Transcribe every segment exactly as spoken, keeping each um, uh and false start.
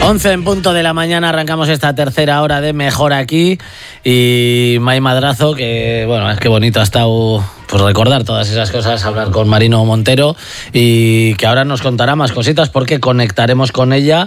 once en punto de la mañana, arrancamos esta tercera hora de Mejor Aquí y May Madrazo, que bueno, es que bonito ha estado pues recordar todas esas cosas, hablar con Marino Montero y que ahora nos contará más cositas porque conectaremos con ella,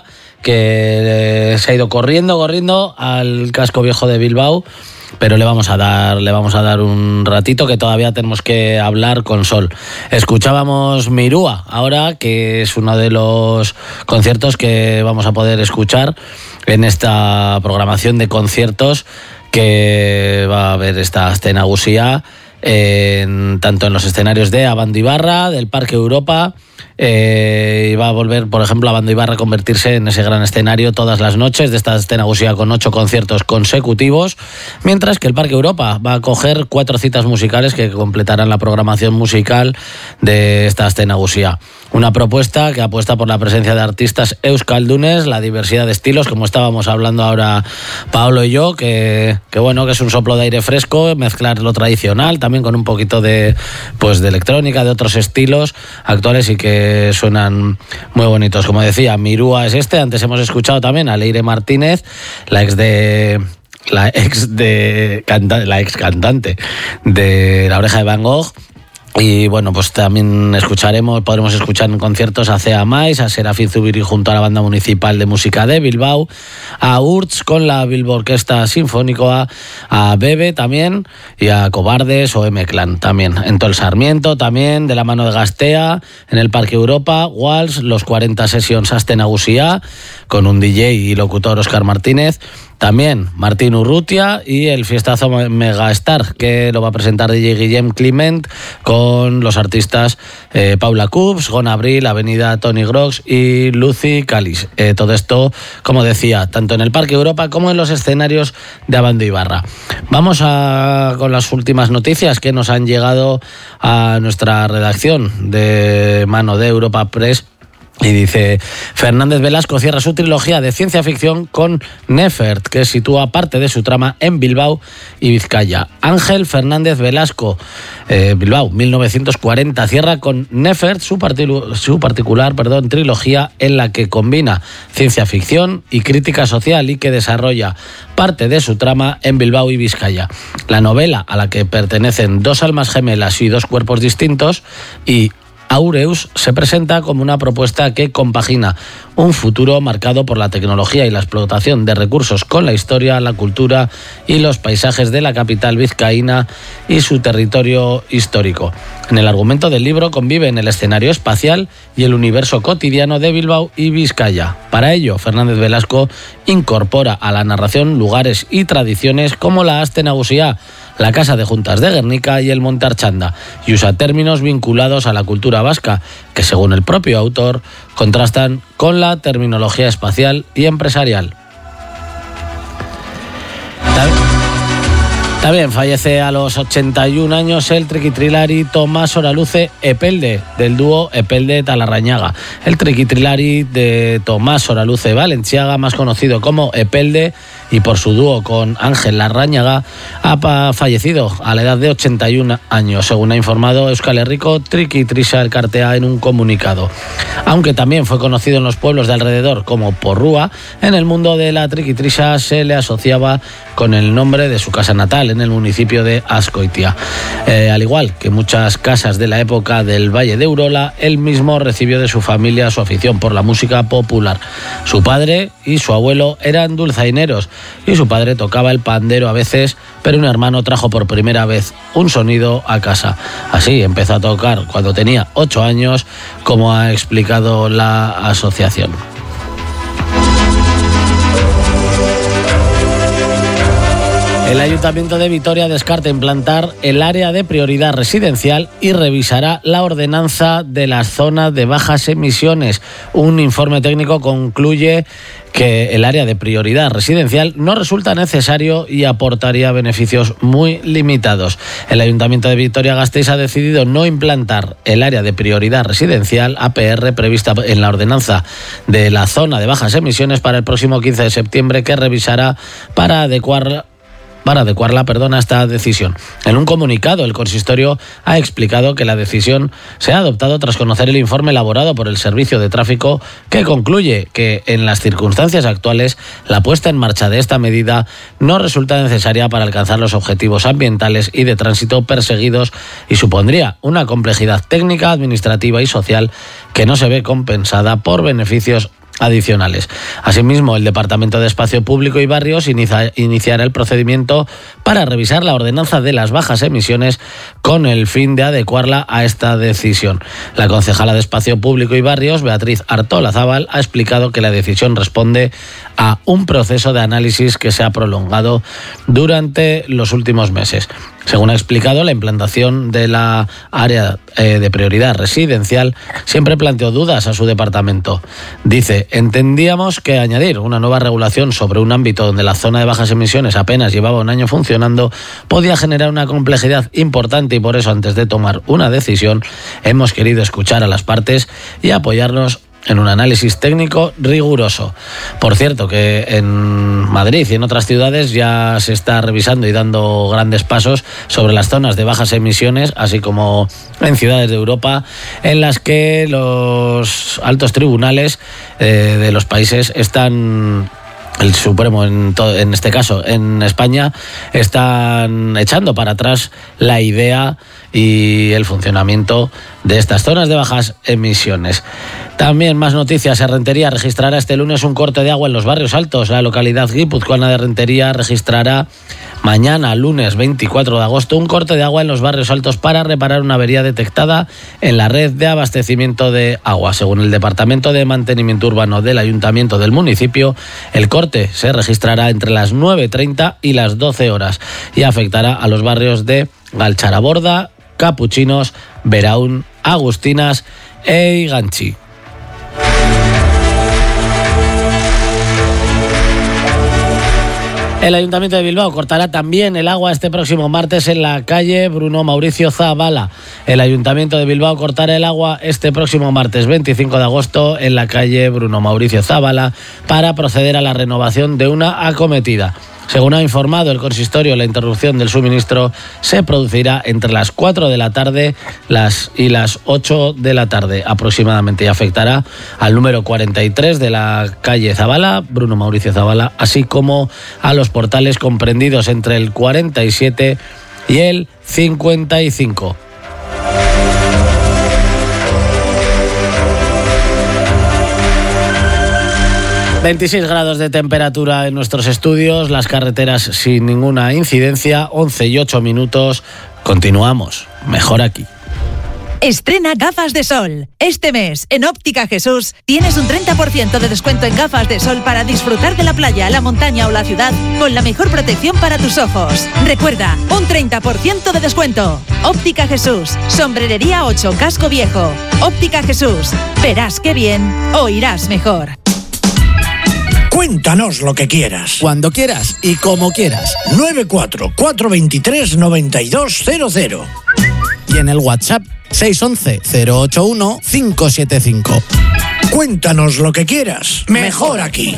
que se ha ido corriendo, corriendo al casco viejo de Bilbao, pero le vamos a dar le vamos a dar un ratito, que todavía tenemos que hablar con Sol. Escuchábamos Mirúa ahora, que es uno de los conciertos que vamos a poder escuchar en esta programación de conciertos que va a haber esta Aste Nagusia, en, tanto en los escenarios de Abandoibarra, del Parque Europa. Eh, y va a volver, por ejemplo, Abandoibarra a convertirse en ese gran escenario todas las noches de esta Aste Nagusia, con ocho conciertos consecutivos, mientras que el Parque Europa va a coger cuatro citas musicales que completarán la programación musical de esta Aste Nagusia. Una propuesta que apuesta por la presencia de artistas euskaldunes, la diversidad de estilos, como estábamos hablando ahora Paolo y yo, que, que bueno, que es un soplo de aire fresco, mezclar lo tradicional también con un poquito de, pues, de electrónica, de otros estilos actuales y que suenan muy bonitos. Como decía, Mirúa es este. Antes hemos escuchado también a Leire Martínez, la ex de la ex de la ex cantante de La Oreja de Van Gogh. Y bueno, pues también escucharemos, podremos escuchar en conciertos a Cea Mais, a Serafín Zubiri junto a la Banda Municipal de Música de Bilbao, a Urts con la Bilbao Orquesta Sinfónica, a Bebe también, y a Cobardes o M-Clan también. En Tol Sarmiento también, de la mano de Gastea, en el Parque Europa, Walls, los cuarenta Sessions Aste Nagusia, con un D J y locutor Óscar Martínez. También Martín Urrutia y el fiestazo Megastar, que lo va a presentar D J Guillem Climent con los artistas eh, Paula Cubs, Gon Abril, Avenida Tony Grox y Lucy Calis. Eh, todo esto, como decía, tanto en el Parque Europa como en los escenarios de Abandoibarra. Vamos a con las últimas noticias que nos han llegado a nuestra redacción de mano de Europa Press. Y dice, Fernández Velasco cierra su trilogía de ciencia ficción con Nefert, que sitúa parte de su trama en Bilbao y Vizcaya. Ángel Fernández Velasco, eh, Bilbao, mil novecientos cuarenta, cierra con Nefert su, particu- su particular perdón, trilogía en la que combina ciencia ficción y crítica social y que desarrolla parte de su trama en Bilbao y Vizcaya. La novela, a la que pertenecen dos almas gemelas y dos cuerpos distintos, y Aureus, se presenta como una propuesta que compagina un futuro marcado por la tecnología y la explotación de recursos con la historia, la cultura y los paisajes de la capital vizcaína y su territorio histórico. En el argumento del libro conviven el escenario espacial y el universo cotidiano de Bilbao y Vizcaya. Para ello, Fernández Velasco incorpora a la narración lugares y tradiciones como la Aste Nagusia, la Casa de Juntas de Guernica y el Monte Archanda, y usa términos vinculados a la cultura vasca, que según el propio autor, contrastan con la terminología espacial y empresarial. También fallece a los ochenta y un años el triquitrilari Tomás Oraluce Epelde, del dúo Epelde-Talarrañaga. El triquitrilari de Tomás Oraluce Valenciaga, más conocido como Epelde, y por su dúo con Ángel Larrañaga, ha fallecido a la edad de ochenta y un años, según ha informado Euskal Herriko Triquitrisa Elkartea en un comunicado. Aunque también fue conocido en los pueblos de alrededor como Porrúa, en el mundo de la triquitrisa se le asociaba con el nombre de su casa natal, en el municipio de Azkoitia. Eh, al igual que muchas casas de la época del Valle de Urola, él mismo recibió de su familia su afición por la música popular. Su padre y su abuelo eran dulzaineros y su padre tocaba el pandero a veces, pero un hermano trajo por primera vez un sonido a casa. Así empezó a tocar cuando tenía ocho años, como ha explicado la asociación. El Ayuntamiento de Vitoria descarta implantar el área de prioridad residencial y revisará la ordenanza de las zonas de bajas emisiones. Un informe técnico concluye que el área de prioridad residencial no resulta necesario y aportaría beneficios muy limitados. El Ayuntamiento de Vitoria-Gasteiz ha decidido no implantar el área de prioridad residencial A P R prevista en la ordenanza de la zona de bajas emisiones para el próximo quince de septiembre, que revisará para adecuar para adecuarla, perdón, a esta decisión. En un comunicado, el consistorio ha explicado que la decisión se ha adoptado tras conocer el informe elaborado por el Servicio de Tráfico, que concluye que en las circunstancias actuales la puesta en marcha de esta medida no resulta necesaria para alcanzar los objetivos ambientales y de tránsito perseguidos y supondría una complejidad técnica, administrativa y social que no se ve compensada por beneficios adicionales. Asimismo, el Departamento de Espacio Público y Barrios inicia, iniciará el procedimiento para revisar la ordenanza de las bajas emisiones con el fin de adecuarla a esta decisión. La concejala de Espacio Público y Barrios, Beatriz Artolazábal, ha explicado que la decisión responde a un proceso de análisis que se ha prolongado durante los últimos meses. Según ha explicado, la implantación de la área eh, de prioridad residencial siempre planteó dudas a su departamento. Dice, entendíamos que añadir una nueva regulación sobre un ámbito donde la zona de bajas emisiones apenas llevaba un año funcionando podía generar una complejidad importante y por eso antes de tomar una decisión hemos querido escuchar a las partes y apoyarnos en un análisis técnico riguroso. Por cierto, que en Madrid y en otras ciudades ya se está revisando y dando grandes pasos sobre las zonas de bajas emisiones, así como en ciudades de Europa, en las que los altos tribunales eh, de los países están... El Supremo, en, todo, en este caso, en España, están echando para atrás la idea y el funcionamiento de estas zonas de bajas emisiones. También más noticias. Rentería registrará este lunes un corte de agua en los barrios altos. La localidad guipuzcoana de Rentería registrará mañana, lunes veinticuatro de agosto, un corte de agua en los barrios altos para reparar una avería detectada en la red de abastecimiento de agua. Según el Departamento de Mantenimiento Urbano del Ayuntamiento del municipio, el corte se registrará entre las nueve treinta y las doce horas y afectará a los barrios de Galcharaborda, Capuchinos, Beraún, Agustinas e Iganchi. El Ayuntamiento de Bilbao cortará también el agua este próximo martes en la calle Bruno Mauricio Zavala. El Ayuntamiento de Bilbao cortará el agua este próximo martes veinticinco de agosto en la calle Bruno Mauricio Zavala para proceder a la renovación de una acometida. Según ha informado el consistorio, la interrupción del suministro se producirá entre las cuatro de la tarde las y las ocho de la tarde aproximadamente y afectará al número cuarenta y tres de la calle Zavala, Bruno Mauricio Zavala, así como a los portales comprendidos entre el cuarenta y siete y el cincuenta y cinco. veintiséis grados de temperatura en nuestros estudios, las carreteras sin ninguna incidencia, once y ocho minutos. Continuamos, mejor aquí. Estrena gafas de sol. Este mes, en Óptica Jesús, tienes un treinta por ciento de descuento en gafas de sol para disfrutar de la playa, la montaña o la ciudad con la mejor protección para tus ojos. Recuerda, un treinta por ciento de descuento. Óptica Jesús, Sombrerería ocho, Casco Viejo. Óptica Jesús, verás qué bien, oirás mejor. Cuéntanos lo que quieras. Cuando quieras y como quieras. nueve cuatro cuatro dos tres nueve dos cero cero. Y en el WhatsApp seis once cero ocho uno cinco siete cinco. Cuéntanos lo que quieras. Mejor aquí.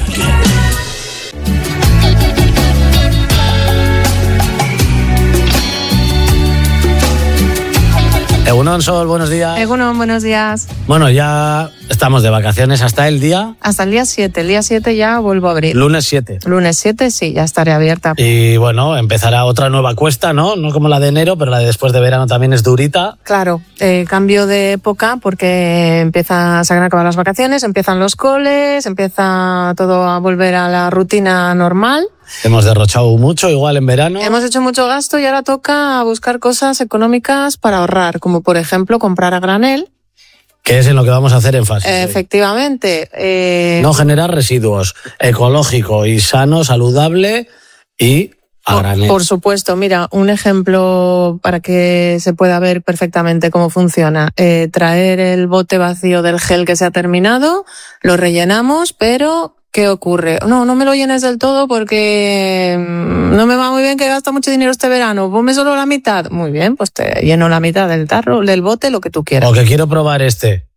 Egunon Sol, buenos días. Egunon, buenos días. Bueno, ya estamos de vacaciones hasta el día... Hasta el día siete. El día siete ya vuelvo a abrir. Lunes siete. Lunes siete, sí, ya estaré abierta. Y bueno, empezará otra nueva cuesta, ¿no? No como la de enero, pero la de después de verano también es durita. Claro, eh, cambio de época porque empieza, se van a acabar las vacaciones, empiezan los coles, empieza todo a volver a la rutina normal. Hemos derrochado mucho, igual en verano. Hemos hecho mucho gasto y ahora toca buscar cosas económicas para ahorrar, como por ejemplo comprar a granel. Que es en lo que vamos a hacer énfasis. Efectivamente. Eh... No generar residuos, ecológico y sano, saludable y a granel. Por supuesto, mira, un ejemplo para que se pueda ver perfectamente cómo funciona. Eh, traer el bote vacío del gel que se ha terminado, lo rellenamos, pero... ¿qué ocurre? No, no me lo llenes del todo porque no me va muy bien, que gasto mucho dinero este verano. Ponme solo la mitad. Muy bien, pues te lleno la mitad del tarro, del bote, lo que tú quieras. O que quiero probar este.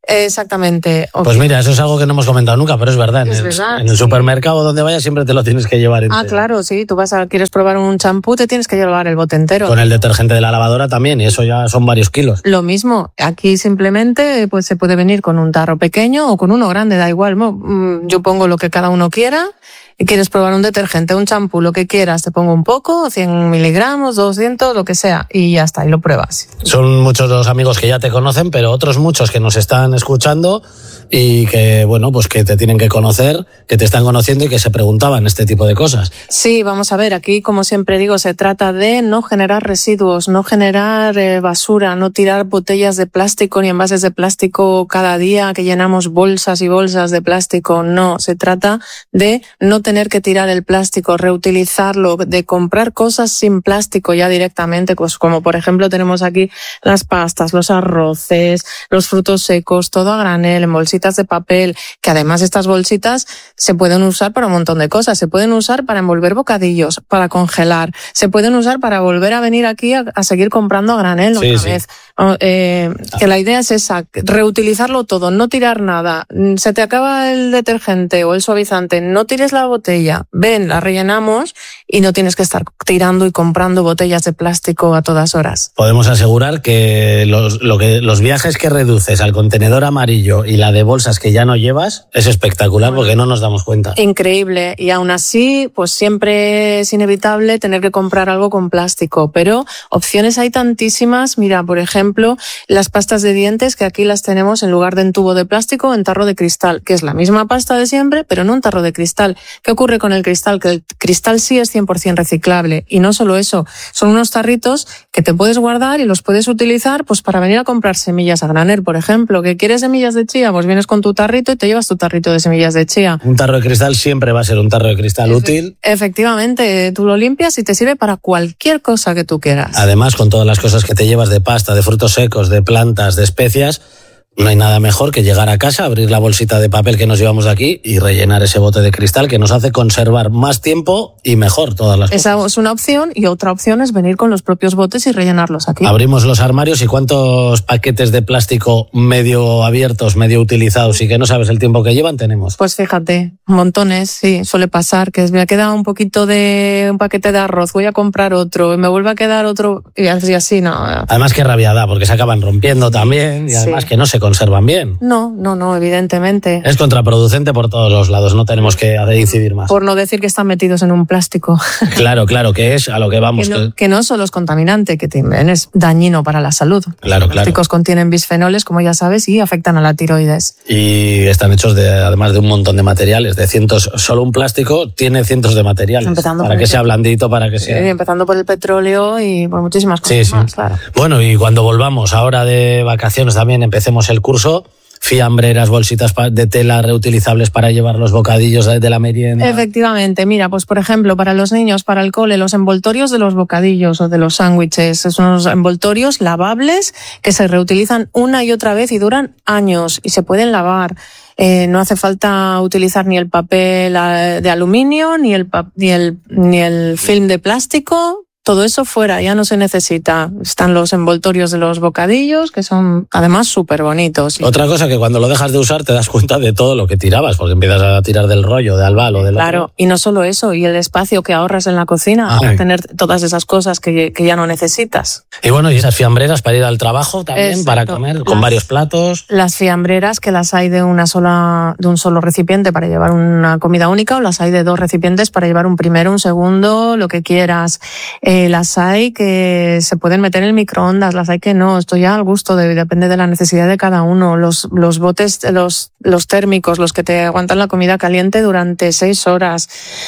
Exactamente. Pues mira, eso es algo que no hemos comentado nunca, pero es verdad. En, Es el, verdad, en el sí. supermercado donde vayas siempre te lo tienes que llevar entero. Ah, claro, sí. Tú vas a, quieres probar un champú, te tienes que llevar el bote entero. Con el detergente de la lavadora también, y eso ya son varios kilos. Lo mismo, aquí simplemente pues se puede venir con un tarro pequeño o con uno grande, da igual. ¿No? Yo pongo lo que cada uno quiera. Y quieres probar un detergente, un champú, lo que quieras, te pongo un poco, cien miligramos, doscientos, lo que sea, y ya está, y lo pruebas. Son muchos los amigos que ya te conocen, pero otros muchos que nos están escuchando y que, bueno, pues que te tienen que conocer, que te están conociendo y que se preguntaban este tipo de cosas. Sí, vamos a ver, aquí, como siempre digo, se trata de no generar residuos, no generar eh, basura, no tirar botellas de plástico ni envases de plástico cada día, que llenamos bolsas y bolsas de plástico. No, se trata de no tener que tirar el plástico, reutilizarlo, de comprar cosas sin plástico ya directamente, pues como por ejemplo tenemos aquí las pastas, los arroces, los frutos secos, todo a granel, en bolsitas de papel, que además estas bolsitas se pueden usar para un montón de cosas. Se pueden usar para envolver bocadillos, para congelar, se pueden usar para volver a venir aquí a, a seguir comprando a granel Sí, otra sí. vez. Eh, que la idea es esa, reutilizarlo todo, no tirar nada. Se te acaba el detergente o el suavizante, no tires la botella, ven, la rellenamos y no tienes que estar tirando y comprando botellas de plástico a todas horas. Podemos asegurar que los, lo que los viajes que reduces al contenedor amarillo y la de bolsas que ya no llevas es espectacular porque no nos damos cuenta. Increíble, y aún así, pues siempre es inevitable tener que comprar algo con plástico, pero opciones hay tantísimas. Mira, por ejemplo, las pastas de dientes, que aquí las tenemos en lugar de en tubo de plástico, en tarro de cristal, que es la misma pasta de siempre, pero no en tarro de cristal. ¿Qué ocurre con el cristal? Que el cristal sí es cien por ciento reciclable, y no solo eso, son unos tarritos que te puedes guardar y los puedes utilizar pues para venir a comprar semillas a granel, por ejemplo. ¿Que quieres semillas de chía? Pues vienes con tu tarrito y te llevas tu tarrito de semillas de chía. Un tarro de cristal siempre va a ser un tarro de cristal útil. Efectivamente, tú lo limpias y te sirve para cualquier cosa que tú quieras. Además, con todas las cosas que te llevas de pasta, de frutos secos, de plantas, de especias, no hay nada mejor que llegar a casa, abrir la bolsita de papel que nos llevamos de aquí y rellenar ese bote de cristal que nos hace conservar más tiempo y mejor todas las Esa cosas. es una opción, y otra opción es venir con los propios botes y rellenarlos aquí. Abrimos los armarios y cuántos paquetes de plástico medio abiertos, medio utilizados y que no sabes el tiempo que llevan tenemos. Pues fíjate, montones, sí, suele pasar, que me ha quedado un poquito de un paquete de arroz, voy a comprar otro, y me vuelve a quedar otro, y así, así, no. Además, qué rabia da, porque se acaban rompiendo también y además Sí. que no se conservan bien. No, no, no, evidentemente. Es contraproducente por todos los lados, no tenemos que incidir más. Por no decir que están metidos en un plástico. Claro, claro, que es a lo que vamos. Que no, que- que no solo es contaminante, que también es dañino para la salud. Claro, Los claro. plásticos contienen bisfenoles, como ya sabes, y afectan a la tiroides. Y están hechos de, además de un montón de materiales, de cientos. Solo un plástico tiene cientos de materiales. Empezando para por que el- sea blandito, para que sea. Sí, empezando por el petróleo y por muchísimas cosas Sí, sí. más, claro. Bueno, y cuando volvamos ahora de vacaciones también, empecemos el curso. Fiambreras, bolsitas pa- de tela reutilizables para llevar los bocadillos de, de la merienda. Efectivamente, mira, pues por ejemplo, para los niños, para el cole, los envoltorios de los bocadillos o de los sándwiches, son unos envoltorios lavables que se reutilizan una y otra vez y duran años y se pueden lavar. Eh, no hace falta utilizar ni el papel eh, de aluminio, ni el, pa- ni el, ni el film de plástico. Todo eso fuera, ya no se necesita. Están los envoltorios de los bocadillos, que son además súper bonitos. Otra cosa que cuando lo dejas de usar te das cuenta de todo lo que tirabas, porque empiezas a tirar del rollo, de albal o del Claro, otro. y no solo eso, y el espacio que ahorras en la cocina, Ah. para tener todas esas cosas que, que ya no necesitas. Y bueno, y esas fiambreras para ir al trabajo también, Exacto. para comer, con Las- varios platos. Las fiambreras, que las hay de una sola, de un solo recipiente para llevar una comida única, o las hay de dos recipientes para llevar un primero, un segundo, lo que quieras. Eh, las hay que se pueden meter en el microondas, las hay que no. Esto ya al gusto, de, depende de la necesidad de cada uno. Los, los botes, los, los térmicos, los que te aguantan la comida caliente durante seis horas.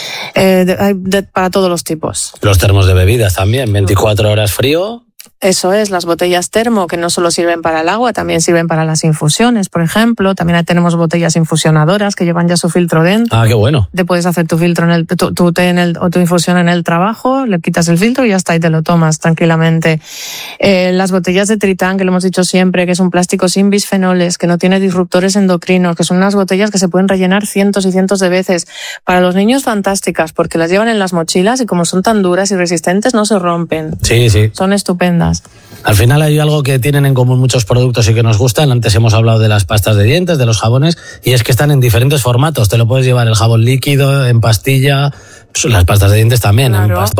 Eh, de- hay de- para todos los tipos. Los termos de bebidas también, veinticuatro horas frío. Eso es, las botellas termo, que no solo sirven para el agua, también sirven para las infusiones, por ejemplo. También tenemos botellas infusionadoras que llevan ya su filtro dentro. Ah, qué bueno. Te puedes hacer tu filtro en el, tu, tu té en el, o tu infusión en el trabajo, le quitas el filtro y ya está, y te lo tomas tranquilamente. Eh, las botellas de Tritán, que lo hemos dicho siempre, que es un plástico sin bisfenoles, que no tiene disruptores endocrinos, que son unas botellas que se pueden rellenar cientos y cientos de veces. Para los niños, fantásticas, porque las llevan en las mochilas y como son tan duras y resistentes, no se rompen. Sí, sí. Son estupendas. Al final hay algo que tienen en común muchos productos y que nos gustan. Antes hemos hablado de las pastas de dientes, de los jabones, y es que están en diferentes formatos. Te lo puedes llevar el jabón líquido, en pastilla, las pastas de dientes también, claro. en pastilla.